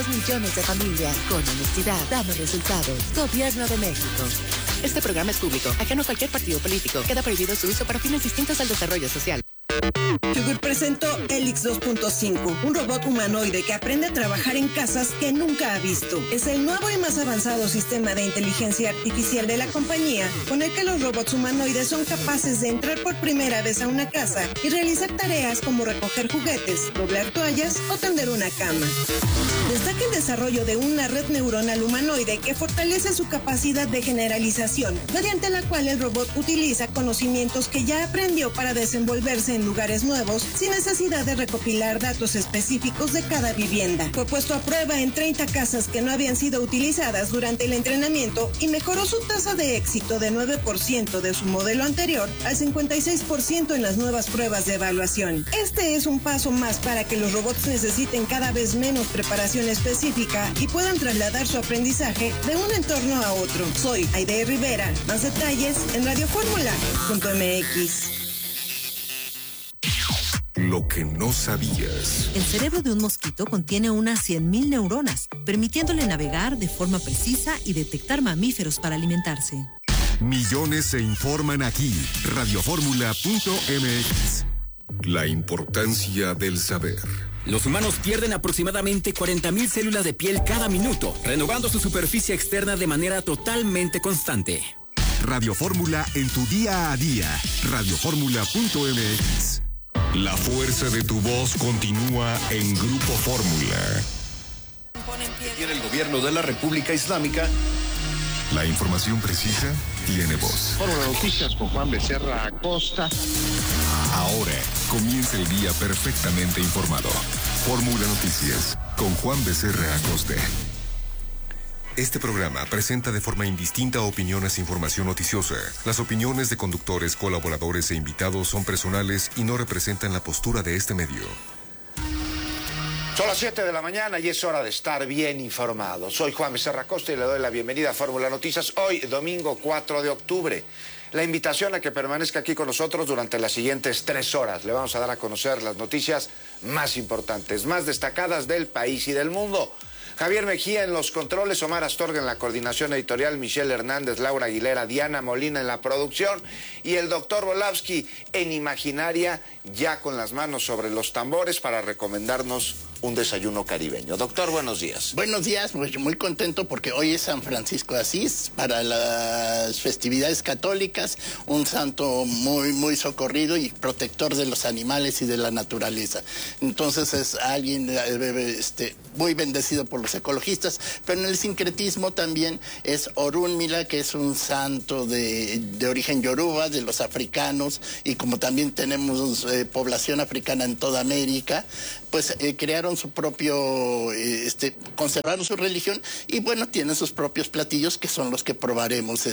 Millones de familias. Con honestidad, damos resultados. Gobierno de México. Este programa es público, ajeno a cualquier partido político. Queda prohibido su uso para fines distintos al desarrollo social. Chugur presentó Helix 2.5, un robot humanoide que aprende a trabajar en casas que nunca ha visto. Es el nuevo y más avanzado sistema de inteligencia artificial de la compañía, con el que los robots humanoides son capaces de entrar por primera vez a una casa y realizar tareas como recoger juguetes, doblar toallas o tender una cama. Destaca el desarrollo de una red neuronal humanoide que fortalece su capacidad de generalización, mediante la cual el robot utiliza conocimientos que ya aprendió para desenvolverse en lugares nuevos sin necesidad de recopilar datos específicos de cada vivienda. Fue puesto a prueba en 30 casas que no habían sido utilizadas durante el entrenamiento y mejoró su tasa de éxito de 9% de su modelo anterior al 56% en las nuevas pruebas de evaluación. Este es un paso más para que los robots necesiten cada vez menos preparación específica y puedan trasladar su aprendizaje de un entorno a otro. Soy Aide Rivera. Más detalles en radioformula.mx. Lo que no sabías. El cerebro de un mosquito contiene unas 100.000 neuronas, permitiéndole navegar de forma precisa y detectar mamíferos para alimentarse. Millones se informan aquí. Radioformula.mx. La importancia del saber. Los humanos pierden aproximadamente 40.000 células de piel cada minuto, renovando su superficie externa de manera totalmente constante. Radio Fórmula en tu día a día. Radioformula.mx. La fuerza de tu voz continúa en Grupo Fórmula. Tiene el gobierno de la República Islámica. La información precisa tiene voz. Fórmula Noticias con Juan Becerra Acosta. Ahora comienza el día perfectamente informado. Fórmula Noticias con Juan Becerra Acosta. Este programa presenta de forma indistinta opiniones e información noticiosa. Las opiniones de conductores, colaboradores e invitados son personales y no representan la postura de este medio. Son las 7 de la mañana y es hora de estar bien informado. Soy Juan Becerra Acosta y le doy la bienvenida a Fórmula Noticias hoy, domingo 4 de octubre. La invitación a que permanezca aquí con nosotros durante las siguientes 3 horas. Le vamos a dar a conocer las noticias más importantes, más destacadas del país y del mundo. Javier Mejía en los controles, Omar Astorga en la coordinación editorial, Michelle Hernández, Laura Aguilera, Diana Molina en la producción y el doctor Volavsky en Imaginaria, ya con las manos sobre los tambores para recomendarnos un desayuno caribeño. Doctor, buenos días. Buenos días, muy contento porque hoy es San Francisco de Asís para las festividades católicas, un santo muy socorrido y protector de los animales y de la naturaleza. Entonces es alguien muy bendecido por los ecologistas, pero en el sincretismo también es Orúnmila, que es un santo de origen yoruba, de los africanos, y como también tenemos población africana en toda América, pues crearon su propio, conservaron su religión y bueno, tienen sus propios platillos que son los que probaremos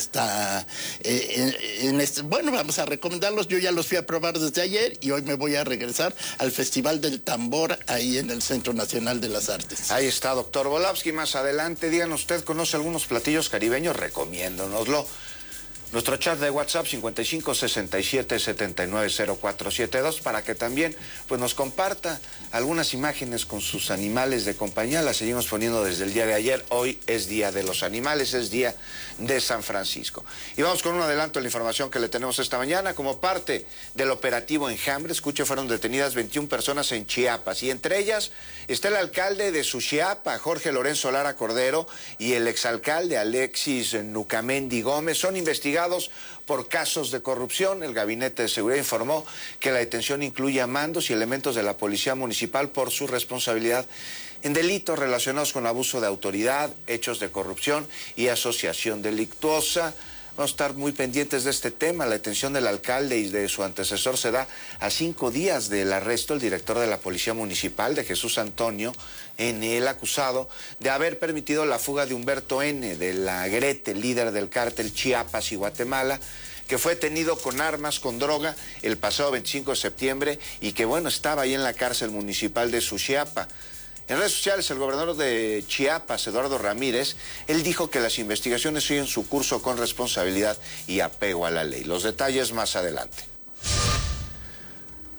bueno, vamos a recomendarlos. Yo ya los fui a probar desde ayer y hoy me voy a regresar al Festival del Tambor ahí en el Centro Nacional de las Artes. Ahí está, doctor Volavsky. Más adelante, díganos, ¿usted conoce algunos platillos caribeños? Recomiéndonoslo. Nuestro chat de WhatsApp 55 67 79 0472 para que también pues nos comparta algunas imágenes con sus animales de compañía. Las seguimos poniendo desde el día de ayer. Hoy es Día de los Animales, es Día de San Francisco. Y vamos con un adelanto de la información que le tenemos esta mañana. Como parte del operativo Enjambre, escuche, fueron detenidas 21 personas en Chiapas y entre ellas está el alcalde de Suchiapa, Jorge Lorenzo Lara Cordero, y el exalcalde Alexis Nucamendi Gómez. Son investigados por casos de corrupción. El Gabinete de Seguridad informó que la detención incluye a mandos y elementos de la Policía Municipal por su responsabilidad en delitos relacionados con abuso de autoridad, hechos de corrupción y asociación delictuosa. Vamos a estar muy pendientes de este tema. La detención del alcalde y de su antecesor se da a 5 días del arresto del director de la Policía Municipal, de Jesús Antonio N., el acusado de haber permitido la fuga de Humberto N., de la Grete, líder del cártel Chiapas y Guatemala, que fue detenido con armas, con droga, el pasado 25 de septiembre y que, bueno, estaba ahí en la cárcel municipal de Suchiapa. En redes sociales, el gobernador de Chiapas, Eduardo Ramírez, él dijo que las investigaciones siguen su curso con responsabilidad y apego a la ley. Los detalles más adelante.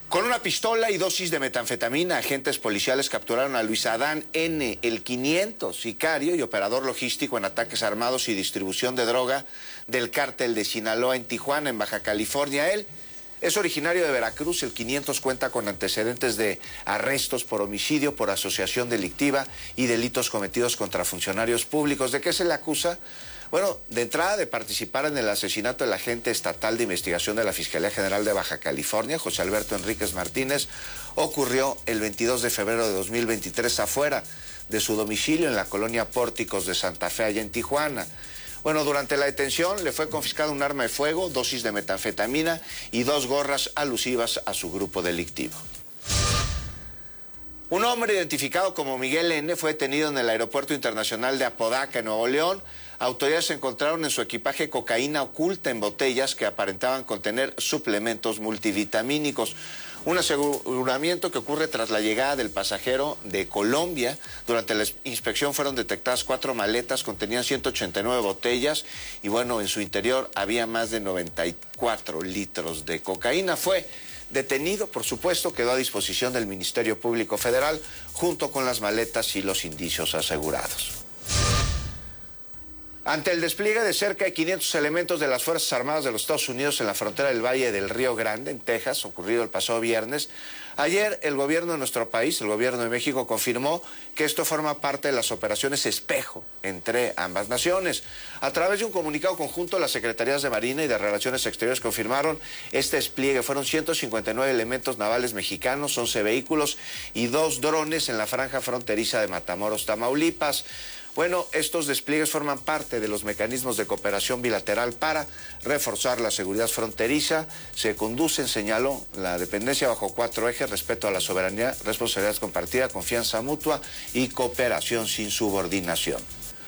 Con una pistola y dosis de metanfetamina, agentes policiales capturaron a Luis Adán N., el 500, sicario y operador logístico en ataques armados y distribución de droga del cártel de Sinaloa en Tijuana, en Baja California. Él es originario de Veracruz. El 500 cuenta con antecedentes de arrestos por homicidio, por asociación delictiva y delitos cometidos contra funcionarios públicos. ¿De qué se le acusa? Bueno, de entrada de participar en el asesinato del agente estatal de investigación de la Fiscalía General de Baja California, José Alberto Enríquez Martínez, ocurrió el 22 de febrero de 2023 afuera de su domicilio en la colonia Pórticos de Santa Fe, allá en Tijuana. Bueno, durante la detención le fue confiscado un arma de fuego, dosis de metanfetamina y 2 gorras alusivas a su grupo delictivo. Un hombre identificado como Miguel N. fue detenido en el Aeropuerto Internacional de Apodaca, en Nuevo León. Autoridades encontraron en su equipaje cocaína oculta en botellas que aparentaban contener suplementos multivitamínicos. Un aseguramiento que ocurre tras la llegada del pasajero de Colombia. Durante la inspección fueron detectadas 4 maletas, contenían 189 botellas y bueno, en su interior había más de 94 litros de cocaína. Fue detenido, por supuesto, quedó a disposición del Ministerio Público Federal junto con las maletas y los indicios asegurados. Ante el despliegue de cerca de 500 elementos de las Fuerzas Armadas de los Estados Unidos en la frontera del Valle del Río Grande, en Texas, ocurrido el pasado viernes, ayer el gobierno de nuestro país, el gobierno de México, confirmó que esto forma parte de las operaciones espejo entre ambas naciones. A través de un comunicado conjunto, las Secretarías de Marina y de Relaciones Exteriores confirmaron este despliegue. Fueron 159 elementos navales mexicanos, 11 vehículos y 2 drones en la franja fronteriza de Matamoros, Tamaulipas. Bueno, estos despliegues forman parte de los mecanismos de cooperación bilateral para reforzar la seguridad fronteriza. Se conducen, señaló, la dependencia bajo 4 ejes: respeto a la soberanía, responsabilidad compartida, confianza mutua y cooperación sin subordinación.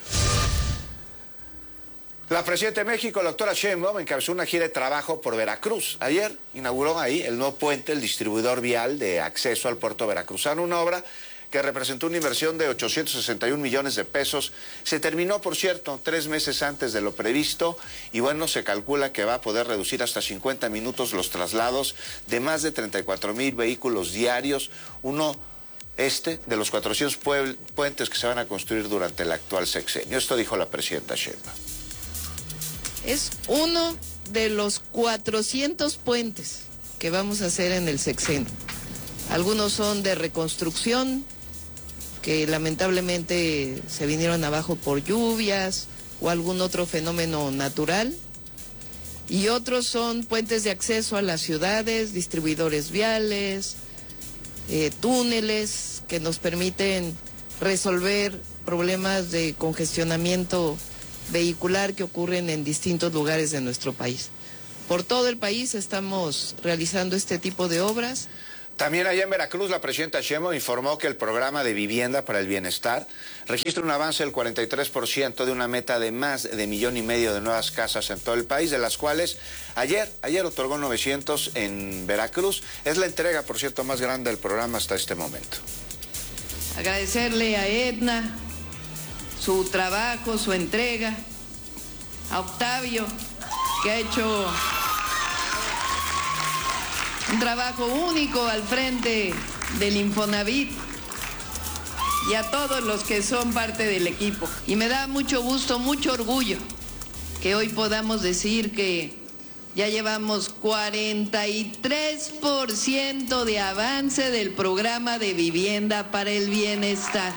La presidenta de México, la doctora Sheinbaum, encabezó una gira de trabajo por Veracruz. Ayer inauguró ahí el nuevo puente, el distribuidor vial de acceso al puerto veracruzano, una obra que representó una inversión de 861 millones de pesos. Se terminó, por cierto, 3 meses antes de lo previsto y bueno, se calcula que va a poder reducir hasta 50 minutos los traslados de más de 34,000 vehículos diarios, uno de los 400 puentes que se van a construir durante el actual sexenio. Esto dijo la presidenta Sheinbaum. Es uno de los 400 puentes que vamos a hacer en el sexenio. Algunos son de reconstrucción, que lamentablemente se vinieron abajo por lluvias o algún otro fenómeno natural, y otros son puentes de acceso a las ciudades, distribuidores viales, túneles que nos permiten resolver problemas de congestionamiento vehicular que ocurren en distintos lugares de nuestro país. Por todo el país estamos realizando este tipo de obras. También allá en Veracruz, la presidenta Sheinbaum informó que el programa de vivienda para el bienestar registra un avance del 43% de una meta de más de 1,5 millones de nuevas casas en todo el país, de las cuales ayer otorgó 900 en Veracruz. Es la entrega, por cierto, más grande del programa hasta este momento. Agradecerle a Edna su trabajo, su entrega, a Octavio, que ha hecho un trabajo único al frente del Infonavit, y a todos los que son parte del equipo. Y me da mucho gusto, mucho orgullo que hoy podamos decir que ya llevamos 43% de avance del programa de vivienda para el bienestar.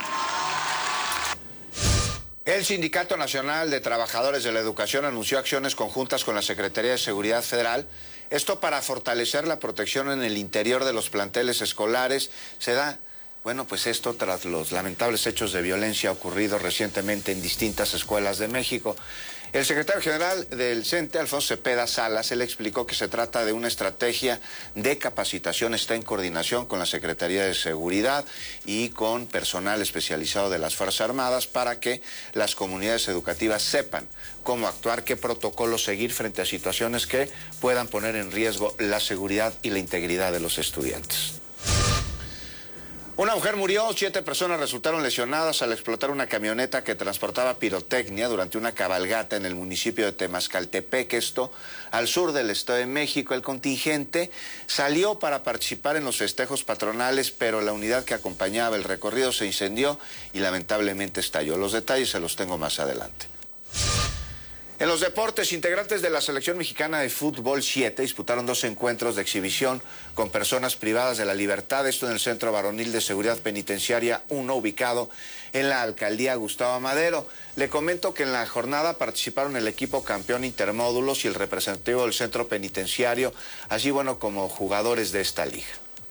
El Sindicato Nacional de Trabajadores de la Educación anunció acciones conjuntas con la Secretaría de Seguridad Federal. Esto para fortalecer la protección en el interior de los planteles escolares. Se da, bueno, pues esto tras los lamentables hechos de violencia ocurridos recientemente en distintas escuelas de México. El secretario general del CENTE, Alfonso Cepeda Salas, él explicó que se trata de una estrategia de capacitación, está en coordinación con la Secretaría de Seguridad y con personal especializado de las Fuerzas Armadas para que las comunidades educativas sepan cómo actuar, qué protocolos seguir frente a situaciones que puedan poner en riesgo la seguridad y la integridad de los estudiantes. Una mujer murió, 7 personas resultaron lesionadas al explotar una camioneta que transportaba pirotecnia durante una cabalgata en el municipio de Temascaltepec, esto al sur del Estado de México. El contingente salió para participar en los festejos patronales, pero la unidad que acompañaba el recorrido se incendió y lamentablemente estalló. Los detalles se los tengo más adelante. En los deportes, integrantes de la selección mexicana de fútbol 7 disputaron 2 encuentros de exhibición con personas privadas de la libertad, esto en el Centro Varonil de Seguridad Penitenciaria 1, ubicado en la Alcaldía Gustavo Madero. Le comento que en la jornada participaron el equipo campeón intermódulos y el representativo del centro penitenciario, así como jugadores de esta liga.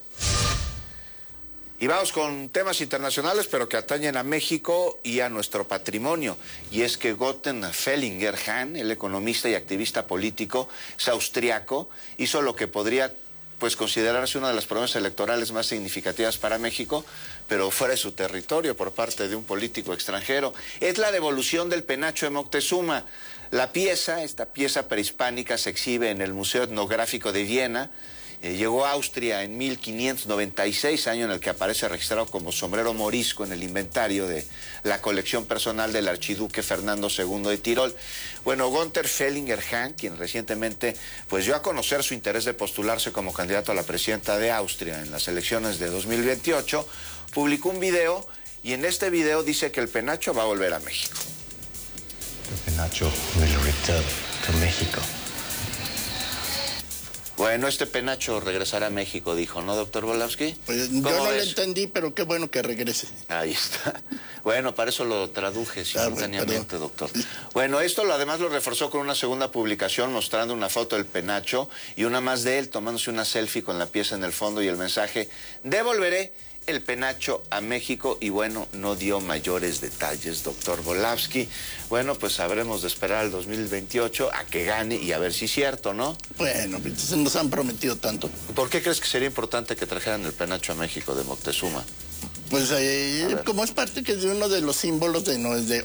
Y vamos con temas internacionales, pero que atañen a México y a nuestro patrimonio. Y es que Gottlieb Fellinger-Hahn, el economista y activista político, es austriaco, hizo lo que podría considerarse una de las promesas electorales más significativas para México, pero fuera de su territorio por parte de un político extranjero. Es la devolución del penacho de Moctezuma. Esta pieza prehispánica se exhibe en el Museo Etnográfico de Viena. Llegó a Austria en 1596, año en el que aparece registrado como sombrero morisco en el inventario de la colección personal del archiduque Fernando II de Tirol. Günther Fellinger-Hahn, quien recientemente dio a conocer su interés de postularse como candidato a la presidenta de Austria en las elecciones de 2028, publicó un video y en este video dice que el penacho va a volver a México. El penacho will return to México. Bueno, este penacho regresará a México, dijo, ¿no, doctor Volowski? Pues yo no lo entendí, pero qué bueno que regrese. Ahí está. Bueno, para eso lo traduje simultáneamente, doctor. Bueno, esto además lo reforzó con una segunda publicación mostrando una foto del penacho y una más de él tomándose una selfie con la pieza en el fondo y el mensaje: devolveré el penacho a México. Y no dio mayores detalles, doctor Volowski. Pues habremos de esperar al 2028 a que gane y a ver si es cierto, ¿no? Bueno, nos han prometido tanto. ¿Por qué crees que sería importante que trajeran el penacho a México de Moctezuma? Pues como es parte de uno de los símbolos de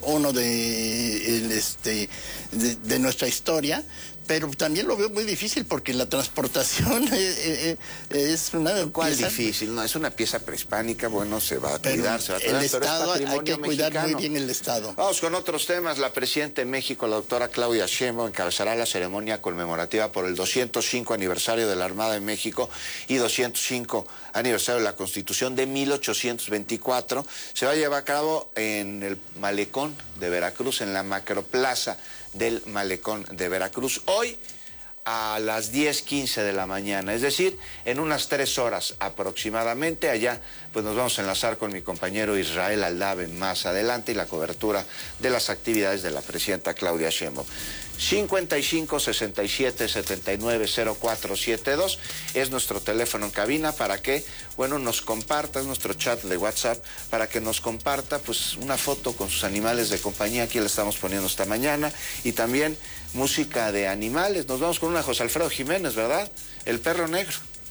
nuestra historia. Pero también lo veo muy difícil porque la transportación es una ¿Cuál pieza difícil? No, es una pieza prehispánica, se va a cuidar, se va a cuidar. El Estado, pero es hay que cuidar mexicano. muy bien el Estado. Vamos con otros temas. La presidenta de México, la doctora Claudia Sheinbaum, encabezará la ceremonia conmemorativa por el 205 aniversario de la Armada de México y 205 aniversario de la Constitución de 1824. Se va a llevar a cabo en el Malecón de Veracruz, en la macroplaza del Malecón de Veracruz, hoy a las 10:15 de la mañana, es decir, en unas 3 horas aproximadamente. Allá nos vamos a enlazar con mi compañero Israel Aldave más adelante y la cobertura de las actividades de la presidenta Claudia Sheinbaum. 55 67 79 0472 es nuestro teléfono en cabina para que, nos comparta, es nuestro chat de WhatsApp, para que nos comparta una foto con sus animales de compañía. Aquí la estamos poniendo esta mañana, y también música de animales. Nos vamos con una José Alfredo Jiménez, ¿verdad? El perro negro.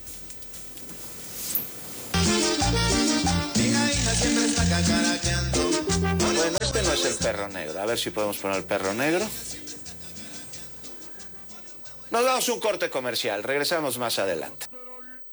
Bueno, este no es el perro negro. A ver si podemos poner el perro negro. Nos damos un corte comercial. Regresamos más adelante.